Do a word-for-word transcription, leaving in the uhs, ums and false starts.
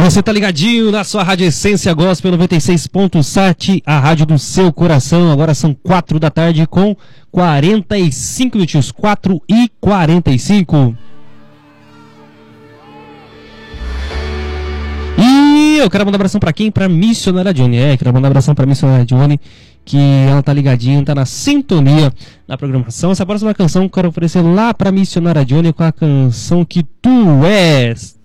Você tá ligadinho na sua Rádio Essência Gospel noventa e seis ponto sete, a rádio do seu coração. Agora são quatro da tarde com quarenta e cinco minutos, quatro e quarenta e cinco. E eu quero mandar um abração pra quem? Pra Missionária Johnny. É, quero mandar um abração pra Missionária Johnny, que ela tá ligadinha, tá na sintonia na programação. Essa próxima canção eu quero oferecer lá pra Missionária Johnny com a canção Que Tu És.